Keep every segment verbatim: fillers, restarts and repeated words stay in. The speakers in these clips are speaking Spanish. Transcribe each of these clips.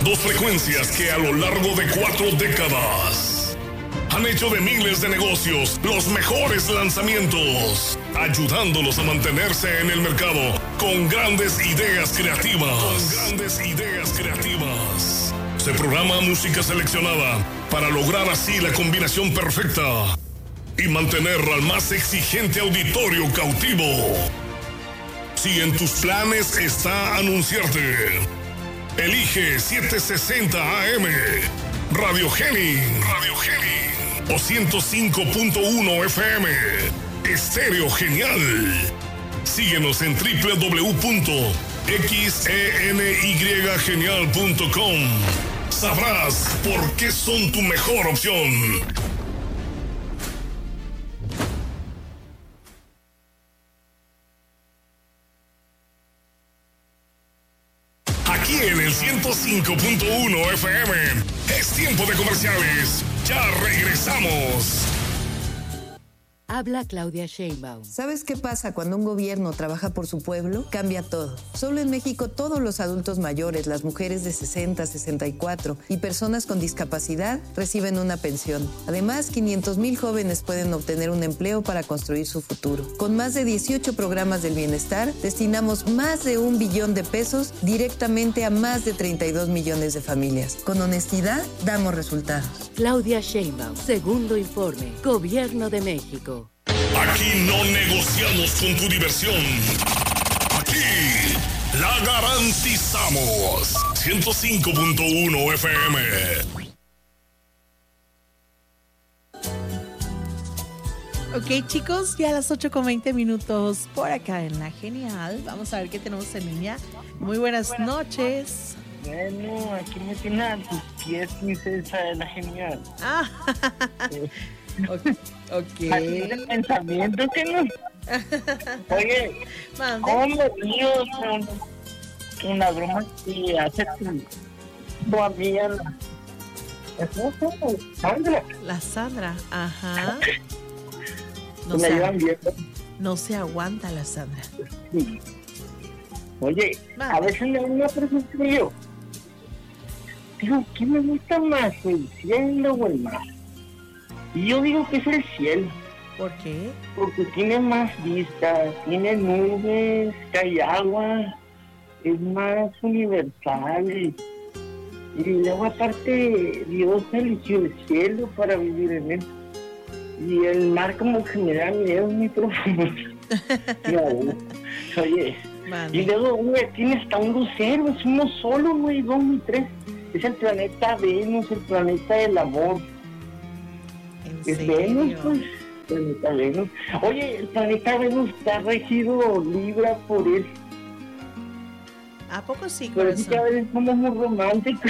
Dos frecuencias que a lo largo de cuatro décadas han hecho de miles de negocios los mejores lanzamientos, ayudándolos a mantenerse en el mercado con grandes ideas creativas. Con grandes ideas creativas. Se programa música seleccionada para lograr así la combinación perfecta y mantener al más exigente auditorio cautivo. Si en tus planes está anunciarte, elige setecientos sesenta A M, Radio Geni, Radio Geni, o ciento cinco punto uno F M, Estéreo Genial. Síguenos en doble u doble u doble u punto xeny genial punto com. Sabrás por qué son tu mejor opción. Aquí en el ciento cinco punto uno F M, es tiempo de comerciales. Ya regresamos. Habla Claudia Sheinbaum. ¿Sabes qué pasa cuando un gobierno trabaja por su pueblo? Cambia todo. Solo en México todos los adultos mayores, las mujeres de sesenta, sesenta y cuatro y personas con discapacidad reciben una pensión. Además, quinientos mil jóvenes pueden obtener un empleo para construir su futuro. Con más de dieciocho programas del bienestar, destinamos más de un billón de pesos directamente a más de treinta y dos millones de familias. Con honestidad, damos resultados. Claudia Sheinbaum, segundo informe, Gobierno de México. Aquí no negociamos con tu diversión. Aquí la garantizamos. ciento cinco punto uno F M. Ok, chicos, ya a las ocho con veinte minutos por acá en La Genial. Vamos a ver qué tenemos en línea. Muy buenas noches. Bueno, aquí me tiene a tus pies, princesa de La Genial. Ah, ok. okay. El pensamiento que no. Oye, ¿cómo me río con, con la broma que hace tu, tu amiga la, Sandra? La Sandra, ajá. No, me se, llevan bien. No se aguanta la Sandra. Sí. Oye, Mande. A veces me da una pregunta yo. Digo, ¿qué me gusta más, el cielo o el mar? Y yo digo que es el cielo. ¿Por qué? Porque tiene más vista, tiene nubes, cae agua, es más universal. Y, y luego aparte, Dios eligió el cielo para vivir en él. Y el mar como que me da miedo, muy profundo. No, oye, Mande. Y luego, güey, tiene hasta un lucero, es uno solo, güey, dos ni tres. Es el planeta Venus, el planeta del amor. ¿En serio? Venus, pues, planeta Venus. Oye, el planeta Venus está regido Libra por él. ¿A poco sí, Pero sí que a veces somos muy románticos.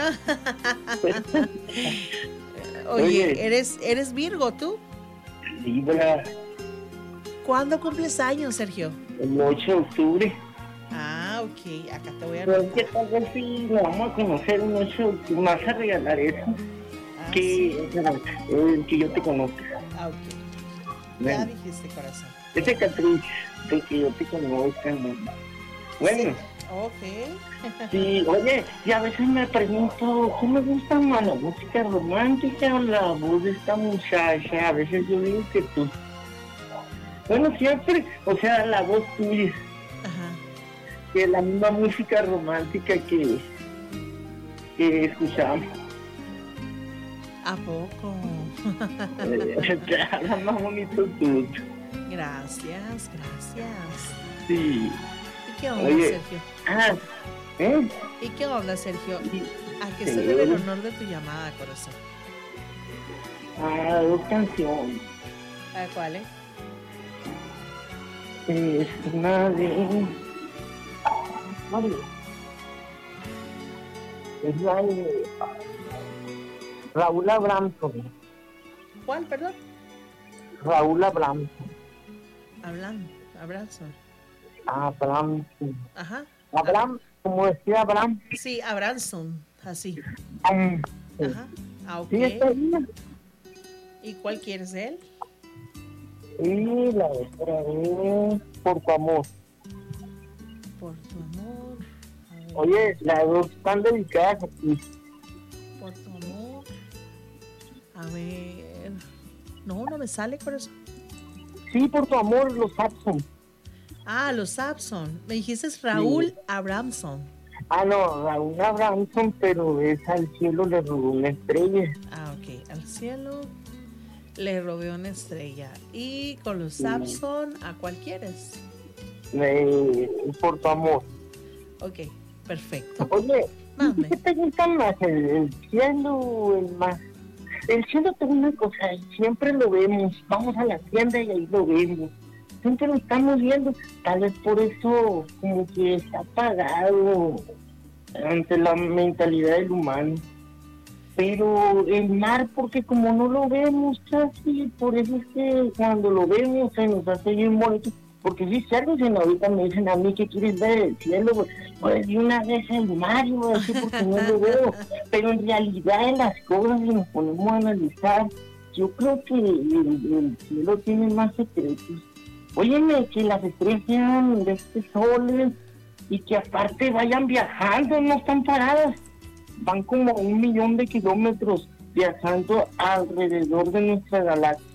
Oye, Oye, ¿eres, ¿eres Virgo tú? Libra. ¿Cuándo cumples años, Sergio? El ocho de octubre. Ah, ok, acá te voy a anotar. Pero es que tal vez sí nos vamos a conocer un ocho de octubre, más a regalar eso. Ah, que, sí. eh, que yo te conozca. Ah, ok. Bueno, ya dijiste, corazón. Ese Catriz, de que yo te conozca. ¿No? Bueno. Sí. Ok. Sí, oye, y a veces me pregunto, ¿qué me gusta más, la música romántica o la voz de esta muchacha? A veces yo digo que tú. Bueno, siempre, o sea, la voz tuya. Ajá. Que la misma música romántica que, que escuchamos. ¿A poco? Te habla más bonito tú. Gracias, gracias. Sí. ¿Y qué onda, Oye, Sergio? Ah, ¿eh? ¿Y qué onda, Sergio? Sí. ¿A que se debe el honor de tu llamada, corazón? Ah, dos canciones. ¿A cuál, eh? Es una de... Es la de Raúl Abramson. ¿Cuál, perdón? Raúl Abramson. Hablan, Abramson. Abramson. Ajá. Abraham, como decía Abraham. Sí, Abramson, así. Um, sí. Ajá. Ah, ok. Sí, está bien. ¿Y cuál quieres de él? Y la otra es Por tu amor. Por tu amor. A ver. Oye, las dos están dedicadas aquí. Por tu amor. A ver. No, no me sale por eso. Sí, por tu amor, los Abson. Ah, los Abson. Me dijiste Raúl Sí. Abramson. Ah, no, Raúl Abramson, pero es Al cielo le robó una estrella. Ah, ok. Al cielo le robé una estrella. Y con los Sí. Abson, ¿a cuál quieres? Eh, por tu amor. Ok, perfecto. Oye, Mande. ¿qué te gusta más, el, el cielo o el mar? El cielo tiene una cosa, siempre lo vemos, vamos a la tienda y ahí lo vemos. Siempre lo estamos viendo, tal vez por eso como que está apagado ante la mentalidad del humano. Pero el mar, porque como no lo vemos casi, por eso es que cuando lo vemos se nos hace bien bonito. Porque si es cierto, si ahorita me dicen a mí que quieres ver el cielo, pues, pues de una vez el mar, yo voy a decir porque no lo veo. Pero en realidad en las cosas, si nos ponemos a analizar, yo creo que el, el cielo tiene más secretos. Óyeme, que las estrellas sean de este sol y que aparte vayan viajando, no están paradas. Van como un millón de kilómetros viajando alrededor de nuestra galaxia.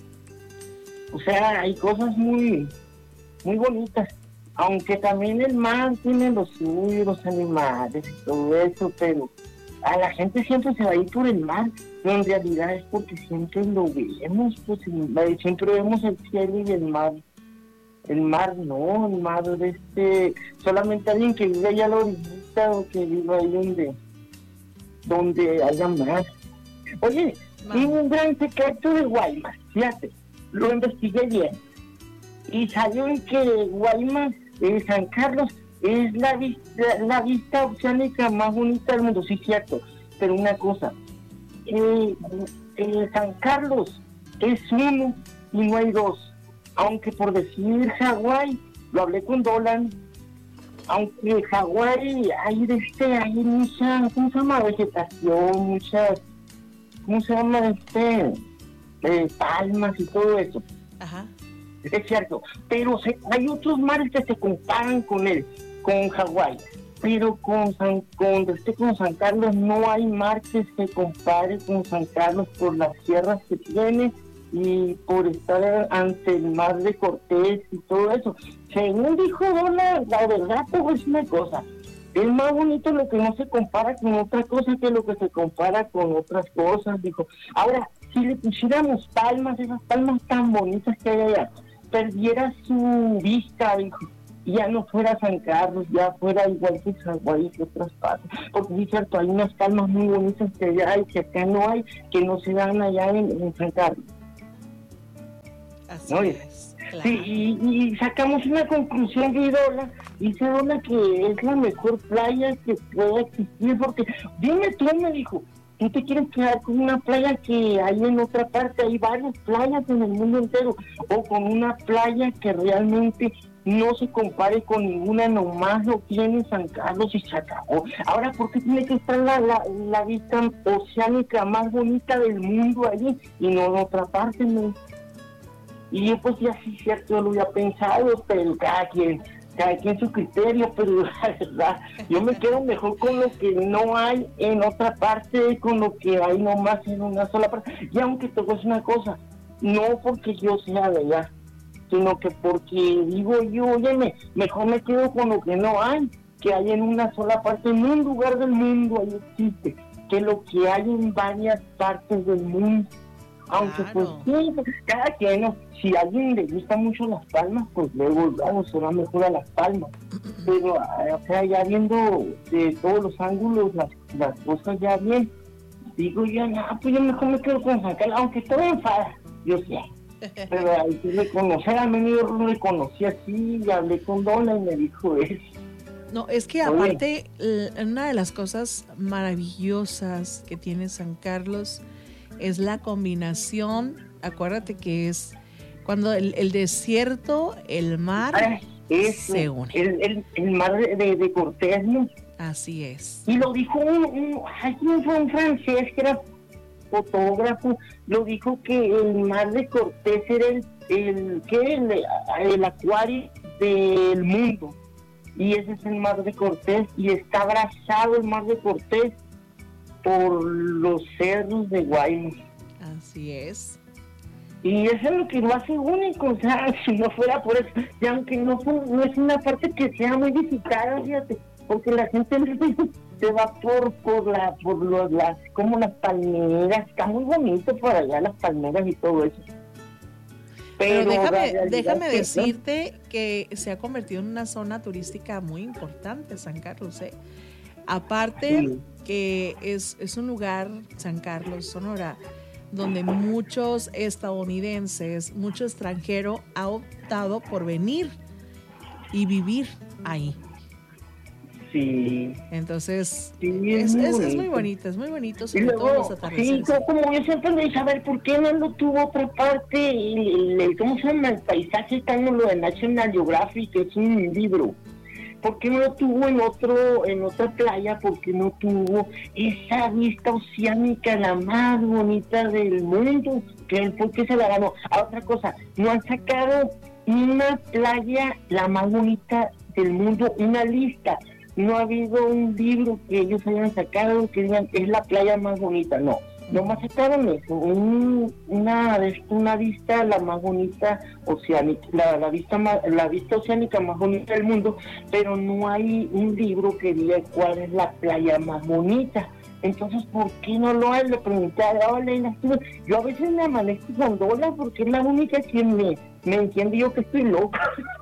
O sea, hay cosas muy, muy bonitas. Aunque también el mar tiene los suyos, los animales y todo eso, pero a la gente siempre se va a ir por el mar. Pero en realidad es porque siempre lo vemos, pues siempre vemos el cielo y el mar. El mar no, el mar de este, solamente alguien que vive allá a la orillita o que vive ahí donde, donde haya mar. Oye, hay un gran secreto de Guaymas, fíjate, lo investigué bien. Y salió en que Guaymas, eh, San Carlos, es la vista, la vista oceánica más bonita del mundo, sí, cierto. Pero una cosa, eh, eh, San Carlos es uno y no hay dos. Aunque por decir Hawái, lo hablé con Dolan, aunque Hawái hay de este, hay mucha, ¿cómo se llama? Vegetación, muchas, ¿cómo se llama? Este, eh, palmas y todo eso. Ajá. Es cierto, pero se, hay otros mares que se comparan con él, con Hawái, pero con San, con, este, con San Carlos no hay mar que se compare con San Carlos por las sierras que tiene y por estar ante el mar de Cortés y todo eso. Según dijo Dona, la verdad pues es una cosa, es más bonito lo que no se compara con otra cosa que lo que se compara con otras cosas, dijo. Ahora, si le pusiéramos palmas, esas palmas tan bonitas que hay allá, perdiera su vista, dijo, y ya no fuera San Carlos, ya fuera igual que Hawái y otras partes, porque sí es cierto, hay unas palmas muy bonitas que allá hay, que acá no hay, que no se dan allá en, en San Carlos. Así ¿No? es, claro. Sí, y, y sacamos una conclusión de Idola, dice Idola que es la mejor playa que pueda existir, porque dime tú, me dijo, tú te quieres quedar con una playa que hay en otra parte, hay varias playas en el mundo entero, o con una playa que realmente no se compare con ninguna, nomás lo tiene San Carlos y se acabó. Ahora, ¿por qué tiene que estar la, la, la vista oceánica más bonita del mundo allí y no en otra parte, no? Y yo pues ya sí, cierto, yo lo había pensado, pero cada quien, cada quien su criterio, pero la verdad, yo me quedo mejor con lo que no hay en otra parte, con lo que hay nomás en una sola parte. Y aunque te voy a decir una cosa, no porque yo sea de allá, sino que porque digo yo, óyeme, mejor me quedo con lo que no hay, que hay en una sola parte, en un lugar del mundo ahí existe, que lo que hay en varias partes del mundo. Aunque Claro. pues sí, cada quien, ¿no? Si a alguien le gusta mucho Las Palmas, pues luego vamos, se va mejor a Las Palmas. Pero, o sea, ya viendo de todos los ángulos las, las cosas ya bien, digo yo, no, pues yo mejor me quedo con San Carlos, aunque estoy enfadada, yo sé. Pero hay que reconocer, a mí yo lo reconocí así, y hablé con Dola y me dijo eso. No, es que Oye. aparte, l- una de las cosas maravillosas que tiene San Carlos es la combinación, acuérdate que es cuando el, el desierto, el mar Ah, eso, se une. el, el, el mar de, de, de Cortés, ¿no? Así es. Y lo dijo un, un, ay, ¿quién fue? Un francés que era fotógrafo, lo dijo que el mar de Cortés era el, el, ¿qué? El, el acuario del mundo. y ese es el Mar de Cortés, y está abrazado el Mar de Cortés por los cerros de Guaymas. Así es. Y eso es lo que lo hace único, o sea, si no fuera por eso, y aunque no, no es una parte que sea muy visitada, fíjate, porque la gente se va por por la por los, las como las palmeras, está muy bonito por allá las palmeras y todo eso. Pero, Pero déjame, déjame que decirte ¿no? que se ha convertido en una zona turística muy importante, San Carlos, ¿eh? Aparte sí. que es, es un lugar, San Carlos, Sonora, donde muchos estadounidenses, mucho extranjero ha optado por venir y vivir ahí. Sí. Entonces, sí, es, es, es, muy es muy bonito, es muy bonito, sobre luego, todo los atardeceres. Sí, como yo siempre me dije, a ver, ¿por qué no lo tuvo otra parte? El, el, ¿Cómo se llama? El paisaje está en lo de National Geographic, que es un libro. ¿Por qué no lo tuvo en otro, en otra playa? ¿Por qué no tuvo esa vista oceánica, la más bonita del mundo? ¿Por qué se la ganó? A otra cosa, no han sacado una playa la más bonita del mundo, una lista. No ha habido un libro que ellos hayan sacado que digan es la playa más bonita, no. Nomás sacaron eso, un, una, una vista la más bonita oceánica, la, la vista más, la vista oceánica más bonita del mundo, pero no hay un libro que diga cuál es la playa más bonita. Entonces, ¿por qué no lo hay? Le pregunté a Leila, yo a veces me amanezco con Dola porque es la única que me, me entiende yo que estoy loca.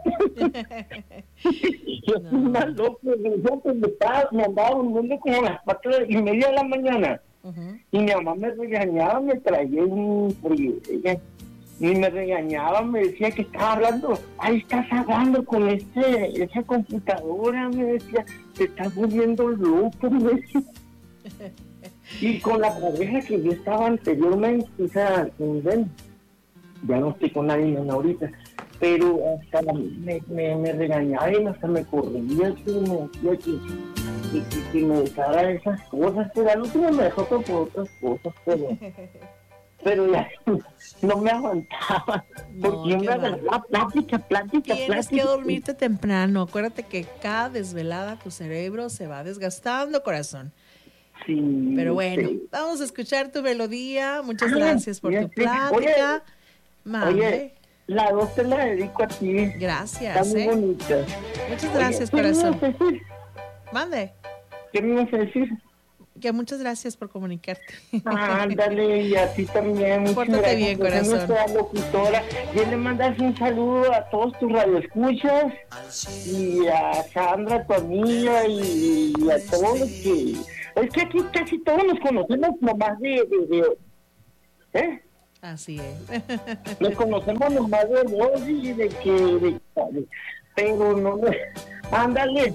Yo no. soy una loca, yo pues me, estaba, me andaba durmiendo como a las cuatro y media de la mañana. Uh-huh. Y mi mamá me regañaba, me traía un frío, y me regañaba, me decía que estaba hablando, ahí estás hablando con ese, esa computadora, me decía, te estás volviendo loco, me decía. Y con la pareja que yo estaba anteriormente, o sea, ven, ya no estoy con nadie ahorita, pero hasta la, me, me, me regañaba y hasta me corría, que me decía que, que, que, que me dejara esas cosas, pero al último me dejó por otras cosas, pero, pero ya no me aguantaba, no, porque me agarraba plática, plática, Tienes plática. que dormirte temprano, acuérdate que cada desvelada tu cerebro se va desgastando, corazón. Sí, pero bueno, sí. Vamos a escuchar tu melodía. Muchas gracias por tu plática. Oye, oye, la dos te la dedico a ti. Gracias. Está muy ¿eh? bonita. Muchas gracias, oye, corazón. ¿qué me ibas a decir? Mande. ¿Qué me ibas a decir? Que muchas gracias por comunicarte. Ándale, y a ti también. Pórtate bien, corazón. Nuestra locutora. Y le mandas un saludo a todos tus radioescuchas y a Sandra, tu amiga, y, y a todos los que... Es que aquí casi todos nos conocemos nomás de... de, de ¿eh? Así es. Nos conocemos nomás de voz y de que... De, de, pero no... Ándale.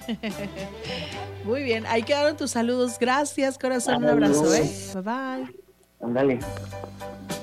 Muy bien, ahí quedaron tus saludos. Gracias, corazón. Un abrazo, ¿eh? Bye bye. Ándale.